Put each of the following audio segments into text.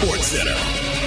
Sports Center.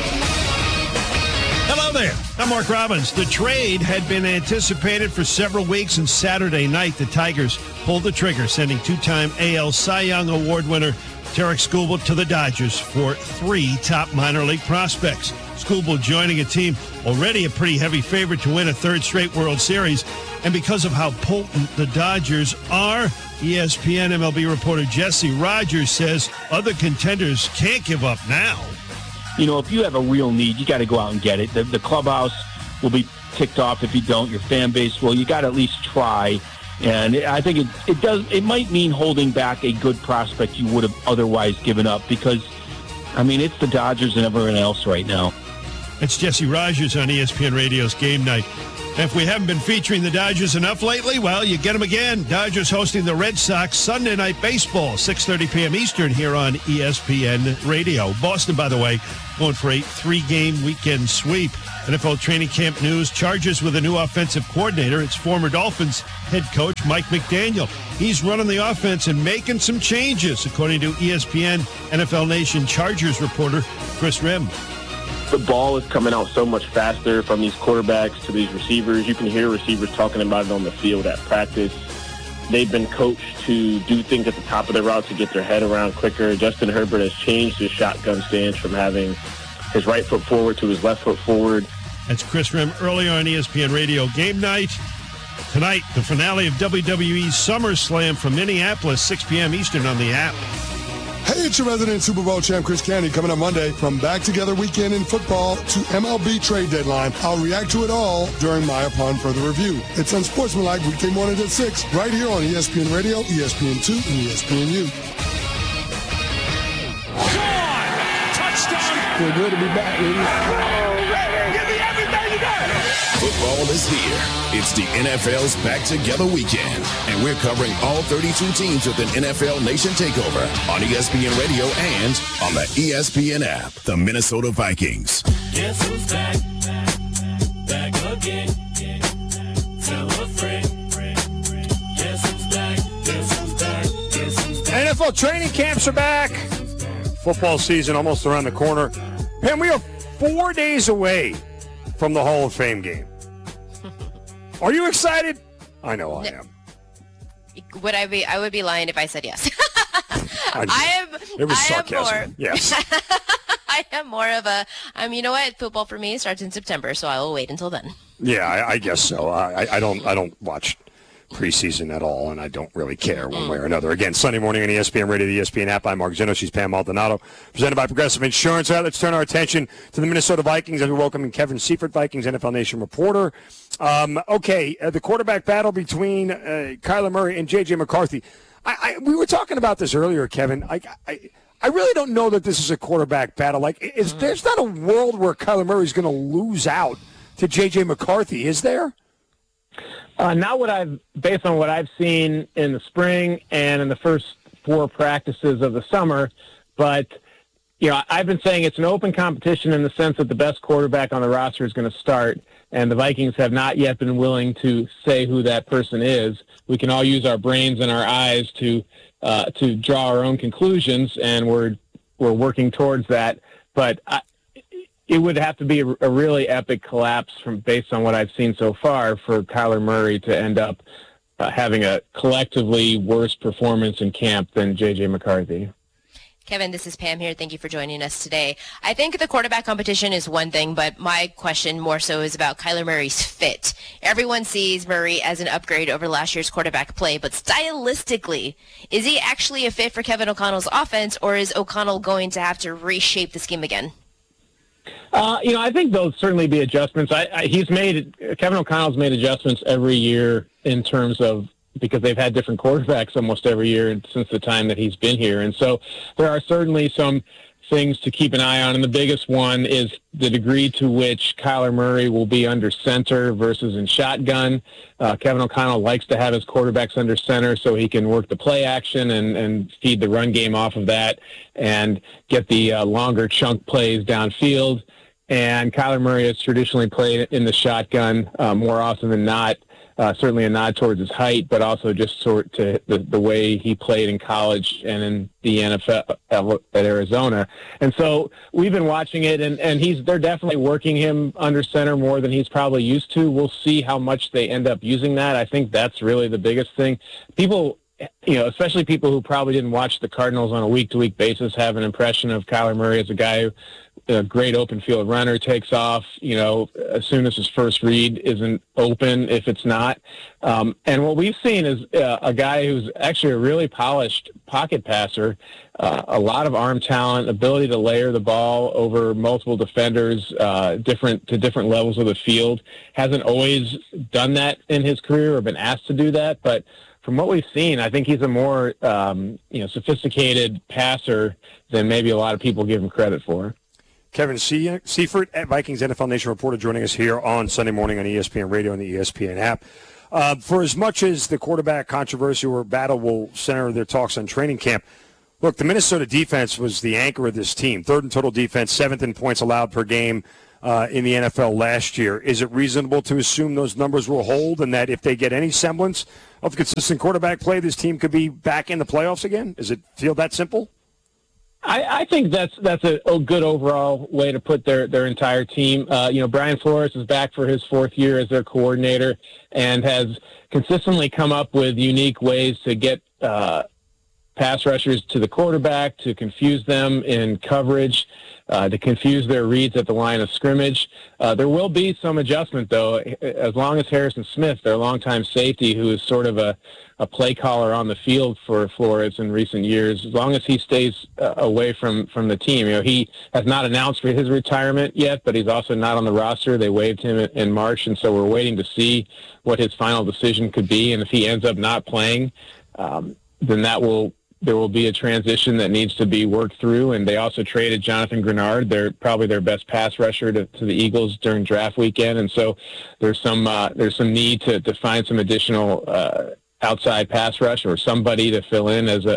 Hello there. I'm Mark Robbins. The trade had been anticipated for several weeks, and Saturday night, the Tigers pulled the trigger, sending two-time AL Cy Young Award winner Tarik Skubal to the Dodgers for 3 top minor league prospects. Skubal joining a team already a pretty heavy favorite to win a 3rd straight World Series. And because of how potent the Dodgers are, ESPN MLB reporter Jesse Rogers says other contenders can't give up now. You know, if you have a real need, you got to go out and get it. The clubhouse will be ticked off if you don't. Your fan base will. You got to at least try. And I think it might mean holding back a good prospect you would have otherwise given up because, I mean, it's the Dodgers and everyone else right now. It's Jesse Rogers on ESPN Radio's Game Night. If we haven't been featuring the Dodgers enough lately, well, you get them again. Dodgers hosting the Red Sox Sunday Night Baseball, 6:30 p.m. Eastern here on ESPN Radio. Boston, by the way, going for a 3-game weekend sweep. NFL training camp news, Chargers with a new offensive coordinator. It's former Dolphins head coach Mike McDaniel. He's running the offense and making some changes, according to ESPN NFL Nation Chargers reporter Chris Rim. The ball is coming out so much faster from these quarterbacks to these receivers. You can hear receivers talking about it on the field at practice. They've been coached to do things at the top of their route to get their head around quicker. Justin Herbert has changed his shotgun stance from having his right foot forward to his left foot forward. That's Chris Rim earlier on ESPN Radio Game Night. Tonight, the finale of WWE's SummerSlam from Minneapolis, 6 p.m. Eastern on the app. Hey, it's your resident Super Bowl champ, Chris Candy, coming up Monday. From Back Together Weekend in football to MLB trade deadline, I'll react to it all during my Upon Further Review. It's Unsportsmanlike, weekday mornings at 6, right here on ESPN Radio, ESPN2, and ESPNU. Touchdown! Feel good to be back, baby. Give me everything you got! Football is here. It's the NFL's Back Together Weekend, and we're covering all 32 teams with an NFL Nation takeover on ESPN Radio and on the ESPN app. The Minnesota Vikings. Guess who's back? Back again. Tell a friend. Guess who's back? Guess who's back? Guess who's back? NFL training camps are back. Football season almost around the corner. And we are 4 days away from the Hall of Fame game. Are you excited? I know I am. Would I be? I would be lying if I said yes. It was sarcasm. Yes. I am more of a. You know what? Football for me starts in September, so I will wait until then. Yeah, I guess so. I don't watch preseason at all, and I don't really care one way or another. Again, Sunday morning on ESPN Radio, the ESPN app. I'm Mark Zeno. She's Pam Maldonado. Presented by Progressive Insurance. All right, let's turn our attention to the Minnesota Vikings as we welcome Kevin Seifert, Vikings NFL Nation reporter. The quarterback battle between Kyler Murray and J.J. McCarthy. We were talking about this earlier, Kevin. I really don't know that this is a quarterback battle. There's not a world where Kyler Murray is going to lose out to J.J. McCarthy, is there? Based on what I've seen in the spring and in the first 4 practices of the summer, but I've been saying it's an open competition in the sense that the best quarterback on the roster is going to start, and the Vikings have not yet been willing to say who that person is. We can all use our brains and our eyes to draw our own conclusions, and we're working towards that. But it would have to be a really epic collapse based on what I've seen so far for Kyler Murray to end up having a collectively worse performance in camp than J.J. McCarthy. Kevin, this is Pam here. Thank you for joining us today. I think the quarterback competition is one thing, but my question more so is about Kyler Murray's fit. Everyone sees Murray as an upgrade over last year's quarterback play, but stylistically, is he actually a fit for Kevin O'Connell's offense, or is O'Connell going to have to reshape the scheme again? I think there'll certainly be adjustments. Kevin O'Connell's made adjustments every year in terms of, because they've had different quarterbacks almost every year since the time that he's been here. And so there are certainly some things to keep an eye on. And the biggest one is the degree to which Kyler Murray will be under center versus in shotgun. Kevin O'Connell likes to have his quarterbacks under center so he can work the play action and feed the run game off of that and get the longer chunk plays downfield. And Kyler Murray has traditionally played in the shotgun more often than not. certainly a nod towards his height, but also just sort to the way he played in college and in the NFL at Arizona. And so we've been watching it, and they're definitely working him under center more than he's probably used to. We'll see how much they end up using that. I think that's really the biggest thing. People, especially people who probably didn't watch the Cardinals on a week-to-week basis, have an impression of Kyler Murray as a guy who, a great open field runner, takes off, as soon as his first read isn't open, if it's not. And what we've seen is a guy who's actually a really polished pocket passer, a lot of arm talent, ability to layer the ball over multiple defenders, different levels of the field. Hasn't always done that in his career or been asked to do that, but from what we've seen, I think he's a more sophisticated passer than maybe a lot of people give him credit for. Kevin Seifert at Vikings NFL Nation reporter joining us here on Sunday morning on ESPN Radio and the ESPN app. For as much as the quarterback controversy or battle will center their talks on training camp, look, the Minnesota defense was the anchor of this team. Third in total defense, seventh in points allowed per game in the NFL last year. Is it reasonable to assume those numbers will hold and that if they get any semblance of consistent quarterback play, this team could be back in the playoffs again? Does it feel that simple? I think that's a good overall way to put their entire team. Brian Flores is back for his fourth year as their coordinator and has consistently come up with unique ways to get pass rushers to the quarterback, to confuse them in coverage, to confuse their reads at the line of scrimmage. There will be some adjustment, though, as long as Harrison Smith, their longtime safety, who is sort of a play caller on the field for Flores in recent years, as long as he stays away from the team. He has not announced for his retirement yet, but he's also not on the roster. They waived him in March, and so we're waiting to see what his final decision could be. And if he ends up not playing, then there will be a transition that needs to be worked through. And they also traded Jonathan Grenard. They're probably their best pass rusher to the Eagles during draft weekend. And so there's some need to find some additional outside pass rush or somebody to fill in as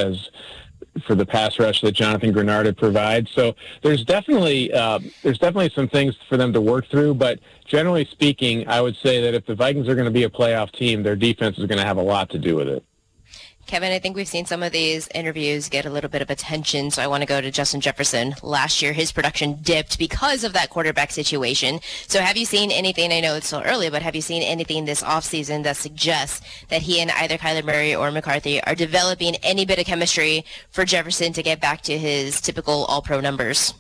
for the pass rush that Jonathan Grenard would provide. So there's definitely some things for them to work through. But generally speaking, I would say that if the Vikings are going to be a playoff team, their defense is going to have a lot to do with it. Kevin, I think we've seen some of these interviews get a little bit of attention, so I want to go to Justin Jefferson. Last year, his production dipped because of that quarterback situation. So have you seen anything, I know it's still early, but have you seen anything this offseason that suggests that he and either Kyler Murray or McCarthy are developing any bit of chemistry for Jefferson to get back to his typical all-pro numbers?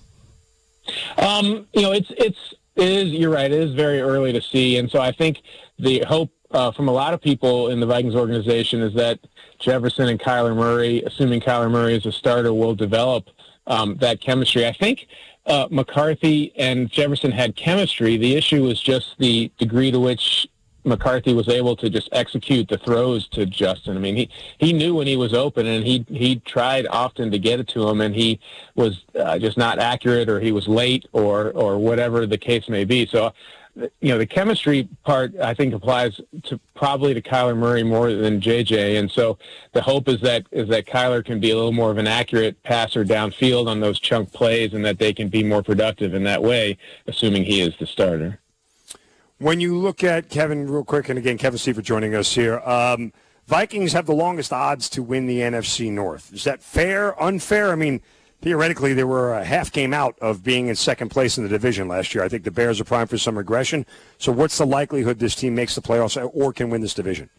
You're right, it is very early to see, and so I think the hope from a lot of people in the Vikings organization is that Jefferson and Kyler Murray, assuming Kyler Murray is a starter, will develop that chemistry. I think McCarthy and Jefferson had chemistry. The issue was just the degree to which McCarthy was able to just execute the throws to Justin. I mean, he knew when he was open, and he tried often to get it to him, and he was just not accurate, or he was late, or whatever the case may be. So, the chemistry part, I think, applies probably to Kyler Murray more than JJ. And so the hope is that Kyler can be a little more of an accurate passer downfield on those chunk plays, and that they can be more productive in that way, assuming he is the starter. When you look at Kevin real quick, and again, Kevin Seifert joining us here, Vikings have the longest odds to win the NFC North. Is that fair, unfair? I mean, theoretically, they were a half game out of being in second place in the division last year. I think the Bears are primed for some regression. So what's the likelihood this team makes the playoffs or can win this division?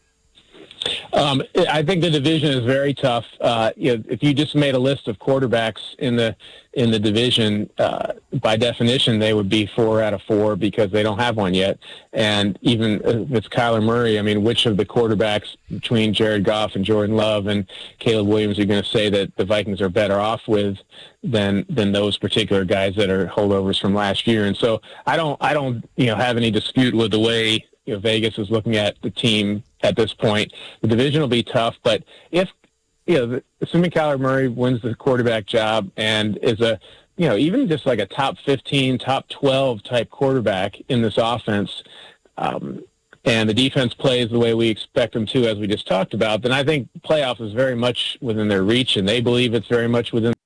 I think the division is very tough. If you just made a list of quarterbacks in the division, by definition, they would be 4 out of 4 because they don't have one yet. And even if it's Kyler Murray, I mean, which of the quarterbacks between Jared Goff and Jordan Love and Caleb Williams are going to say that the Vikings are better off with than those particular guys that are holdovers from last year? And so I don't have any dispute with the way Vegas is looking at the team at this point. The division will be tough, but if assuming Kyler Murray wins the quarterback job and is even just like a top 15, top 12 type quarterback in this offense, and the defense plays the way we expect them to, as we just talked about, then I think playoffs is very much within their reach, and they believe it's very much within